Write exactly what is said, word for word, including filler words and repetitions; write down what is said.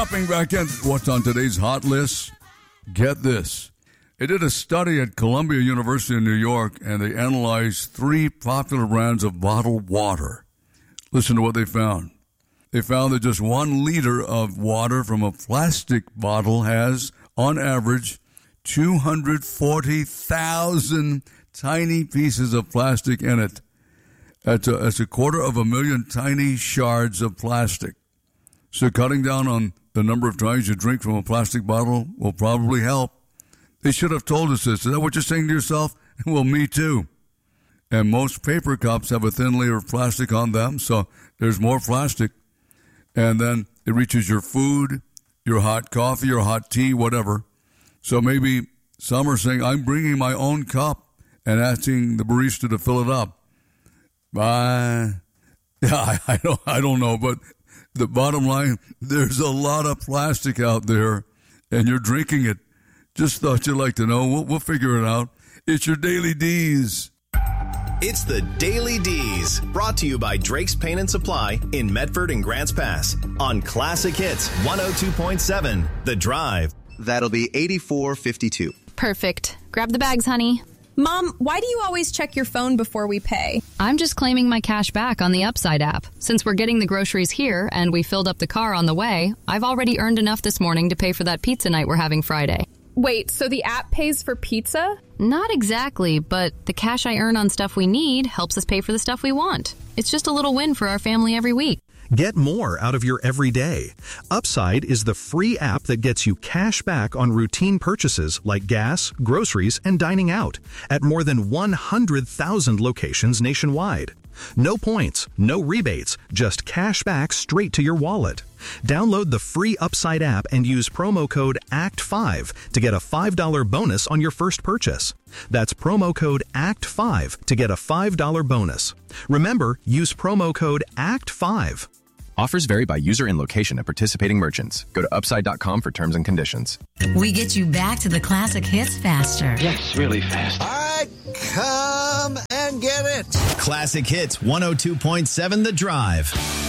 Dropping back in. What's on today's hot list? Get this. They did a study at Columbia University in New York, and they analyzed three popular brands of bottled water. Listen to what they found. They found that just one liter of water from a plastic bottle has, on average, two hundred forty thousand tiny pieces of plastic in it. That's a, that's a quarter of a million tiny shards of plastic. So cutting down on the number of times you drink from a plastic bottle will probably help. They should have told us this. Is that what you're saying to yourself? Well, me too. And most paper cups have a thin layer of plastic on them, so there's more plastic. And then it reaches your food, your hot coffee, your hot tea, whatever. So maybe some are saying, I'm bringing my own cup and asking the barista to fill it up. Uh, yeah, I, I, don't, I don't know, but the bottom line, there's a lot of plastic out there, and you're drinking it. Just thought you'd like to know. We'll, we'll figure it out. It's your Daily D's. It's the Daily D's, brought to you by Drake's Paint and Supply in Medford and Grants Pass on Classic Hits one oh two point seven, The Drive. That'll be eighty-four fifty-two. Perfect. Grab the bags, honey. Mom, why do you always check your phone before we pay? I'm just claiming my cash back on the Upside app. Since we're getting the groceries here and we filled up the car on the way, I've already earned enough this morning to pay for that pizza night we're having Friday. Wait, so the app pays for pizza? Not exactly, but the cash I earn on stuff we need helps us pay for the stuff we want. It's just a little win for our family every week. Get more out of your everyday. Upside is the free app that gets you cash back on routine purchases like gas, groceries, and dining out at more than one hundred thousand locations nationwide. No points, no rebates, just cash back straight to your wallet. Download the free Upside app and use promo code A C T five to get a five dollars bonus on your first purchase. That's promo code A C T five to get a five dollars bonus. Remember, use promo code A C T five. Offers vary by user and location at participating merchants. Go to upside dot com for terms and conditions. We get you back to the classic hits faster. Yes, really fast. All right, come and get it. Classic Hits one oh two point seven, The Drive.